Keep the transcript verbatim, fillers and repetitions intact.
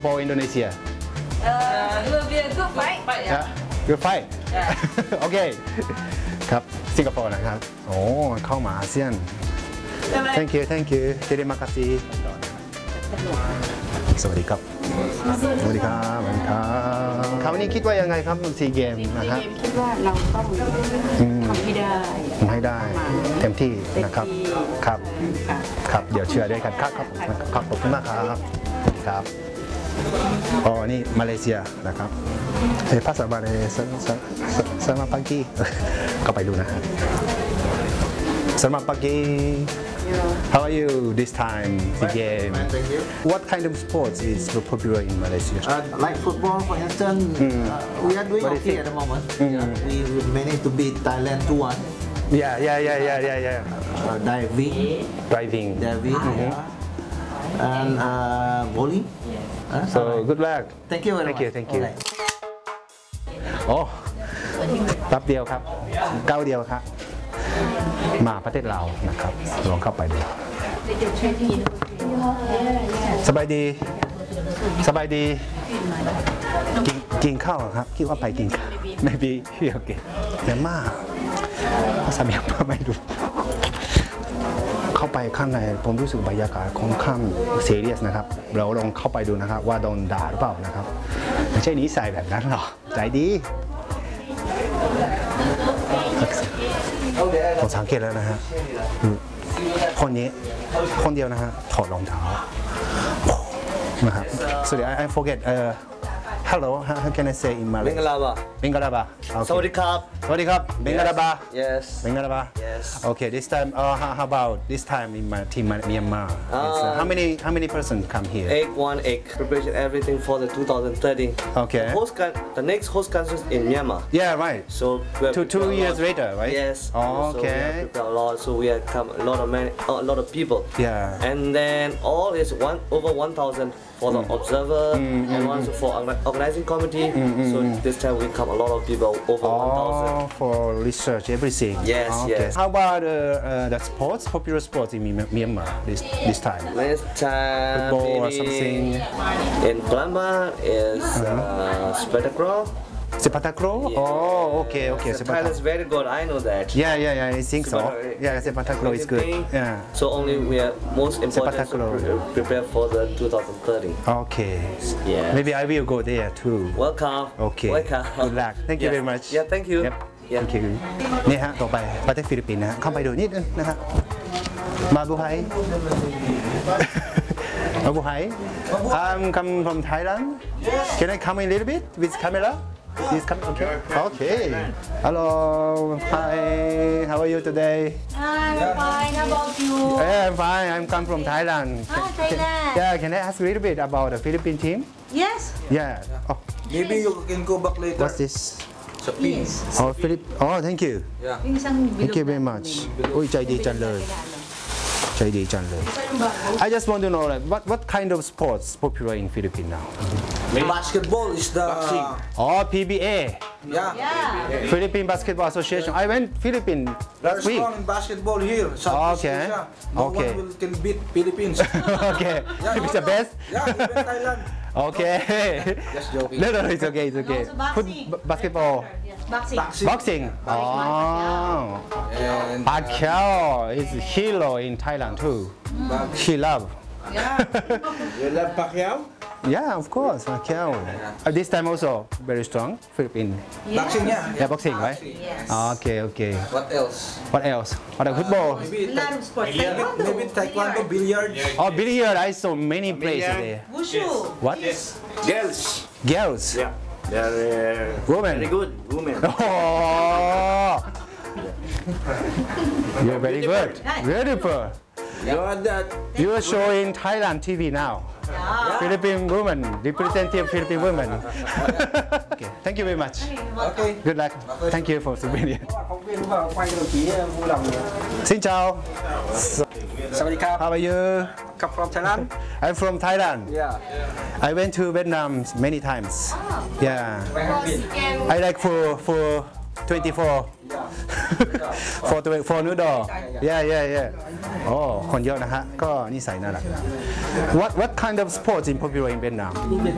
for Indonesia Uh, it will be a good fight. yeah good fight okay ครับสิงคโปร์นะครับโอ้เข้ามาอาเซียน thank you thank you เทเดมาคาซีสวัสดีครับสวัสดีครับสวัสดีครับคราวนี้คิดว่ายังไงครับซีเกมนะฮะคิดว่าเราต้องทำให้ได้ให้ได้เต็มที่นะครับครับครับเดี๋ยวเชื่อด้วยกันครับครับขอบคุณมากครับครับอ๋อนี่มาเลเซียนะครับเฮ้ยภาษาบาลีสสสมาปากีก็ไปดูนะฮะสมาปากี How are you this time the game Thank you. What kind of sports is popular in Malaysia Uh, like football, for instance, Mm. uh, we are doing What do you okay think? at the moment. Mm. Yeah, we we managed to beat Thailand two one. Yeah yeah yeah yeah yeah yeah Uh, diving, driving diving, Mhm. yeah. and uh, bowling. Uh, so good luck Thank you very Thank much. you thank you Alright. โอ้แป๊บเดียวครับก้าวเดียวครับมาประเทศเรานะครับลองเข้าไปดูสบายดีสบายดีกินกินข้าวครับคิดว่าไปกินข้าวไม่บีโอเคแต่มากภาษาเมียนมาไม่รู้เข้าไปข้างในผมรู้สึกบรรยากาศค่อนข้างซีเรียสนะครับเราลองเข้าไปดูนะครับว่าโดนด่าหรือเปล่านะครับไม่ใช่นิสัยแบบนั้นหรอกใจดีผมสังเกตแล้วนะฮะคนนี้คนเดียวนะฮะถอดรองเท้านะครับ sorry I I forget เอ่อ hello how can I say in Malay Bengalaba. Bengalaba okay. สวัสดีครับสวัสดีครับ Bengalaba Yes. Bengalaba Yes. okay this time uh, how how about this time in my team Myanmar It's, uh, how many how many person come here Egg one egg. Preparation everything for the two thousand thirty. Okay. The, host coun- the next host country is in Myanmar. yeah right So we have two two prepared a years lot. later right Yes. oh, So we okay have prepared a lot. So we have come a lot of many, a lot of people. yeah And then all is one over one thousand for the observer and one for orga- organizing committee. So this time we come a lot of people over one thousand. Oh, for research, everything. Yes, okay. yes. How about uh, uh, the sports, popular sports in Myanmar- Myanmar this this time? Next time Football or maybe something. in Palembang is uh, spectacle. Sepak takraw? Yeah. Oh, okay, okay. The Sepak Thailand is takraw. very good. I know that. Yeah, yeah, yeah. I think so. Sepak- Yeah, sepak takraw is good. Thing. Yeah. So only we are most important to takraw. pre- prepare for the two thousand thirty. Okay. Yes. Maybe I will go there too. Welcome. Okay. Welcome. Good luck. Thank you Yeah. very much. Yeah, thank you. Yep. Yeah. Thank you. นี่ฮะต่อไปประเทศฟิลิปปินส์นะฮะเข้าไปดูนิดนึงนะครับมาบุไฮ มาบุไฮ I'm come from Thailand Can I come in a little bit with camera This camera okay Okay Hello Hi How are you today I'm fine. How about you? Yeah, I'm fine I'm come from Thailand Ah, Thailand. Yeah Can I ask a little bit about the Philippine team Yes. Yeah Oh Maybe you can go back later. What's this Sa pin. Oh Philip Oh thank you Yung isang Thank you very much อุ้ยใจดีจังเลยใจดีจังเลย I just want to know like what what kind of sports popular in Philippines now Basketball is the. Oh P B A Yeah. Yeah. Philippine Basketball Association I went Philippines Very last week strong in basketball here. Southeast Okay. Asia. No Okay. one will, can beat Philippines. Okay Yeah, it's no, the no. best Yeah, even Thailand. Okay Just joking. No no no it's okay it's okay Also boxing. Foot- basketball Boxing. Boxing. Boxing Oh And Pacquiao is a hero in Thailand too He love you love Pacquiao? Yeah, of course, Pacquiao. Uh, this time also very strong, Philippines. Boxing, yeah. Yeah, boxing, right? Yes. Okay, okay. What else? What else? What about football? Maybe, A lot of sports. maybe, Taekwondo. maybe taekwondo, billiards. Oh, billiard. I saw many places there. Wushu. What? Girls, Girls. yeah, they're uh, Women. very good women. Oh, you're very good. Nice. Beautiful. You are that. You are showing Thailand T V now. Philippine women, representative Philippine women. Okay, thank you very much. Okay. Good luck. Thank you for souvenir. Phóng viên vào quay cho đồng chí vui lòng. Xin chào. Sawadee How are you? Come from Thailand? I'm from Thailand. Yeah. I went to Vietnam many times. Yeah. Where have you been? I like for for twenty-four. for twenty for noodle. Yeah, yeah, yeah. โอ้คนเยอะนะฮะ ก็นิสัยน่ารัก What what kind of sports in popular in Vietnam?